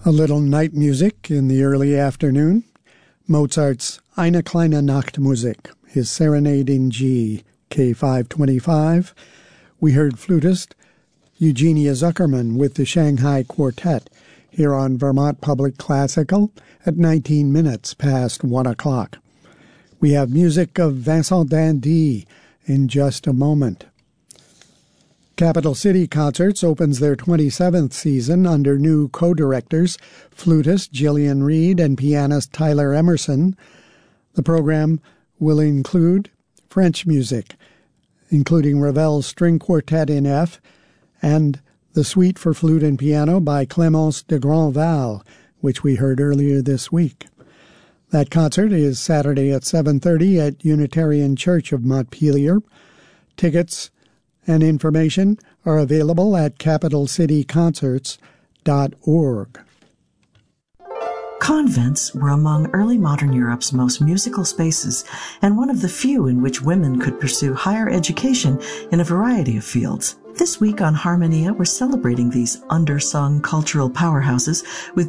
A little night music in the early afternoon. Mozart's Eine kleine Nachtmusik, his Serenade in G, K525. We heard flutist Eugenia Zuckerman with the Shanghai Quartet here on Vermont Public Classical at 19 minutes past 1 o'clock. We have music of Vincent Dandy in just a moment. Capital City Concerts opens their 27th season under new co-directors, flutist Gillian Reed and pianist Tyler Emerson. The program will include French music, including Ravel's String Quartet in F, and the Suite for Flute and Piano by Clémence de Grandval, which we heard earlier this week. That concert is Saturday at 7:30 at Unitarian Church of Montpelier. Tickets and information are available at capitalcityconcerts.org. Convents were among early modern Europe's most musical spaces and one of the few in which women could pursue higher education in a variety of fields. This week on Harmonia, we're celebrating these undersung cultural powerhouses with